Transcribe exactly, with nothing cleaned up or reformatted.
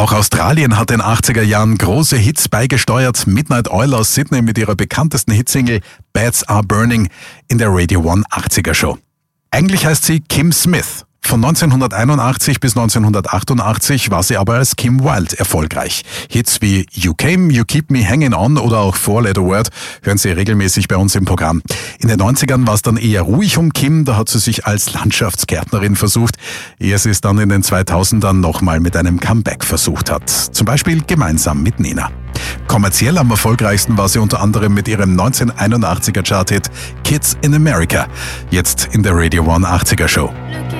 Auch Australien hat den achtziger Jahren große Hits beigesteuert. Midnight Oil aus Sydney mit ihrer bekanntesten Hitsingle Beds Are Burning in der Radio One achtziger Show. Eigentlich heißt sie Kim Smith. Von neunzehnhunderteinundachtzig bis neunzehnhundertachtundachtzig war sie aber als Kim Wilde erfolgreich. Hits wie You Came, You Keep Me Hanging On oder auch Four Letter Word hören Sie regelmäßig bei uns im Programm. In den neunzigern war es dann eher ruhig um Kim, da hat sie sich als Landschaftsgärtnerin versucht, ehe sie es dann in den zweitausendern nochmal mit einem Comeback versucht hat. Zum Beispiel gemeinsam mit Nena. Kommerziell am erfolgreichsten war sie unter anderem mit ihrem neunzehnhunderteinundachtziger Charthit Kids in America, jetzt in der Radio One achtziger Show.